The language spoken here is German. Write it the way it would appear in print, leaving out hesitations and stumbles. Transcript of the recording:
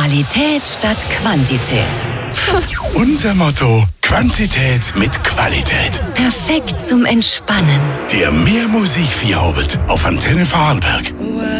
Qualität statt Quantität. Unser Motto: Quantität mit Qualität. Perfekt zum Entspannen. Der Mehr Musik Feierabend auf Antenne Vorarlberg.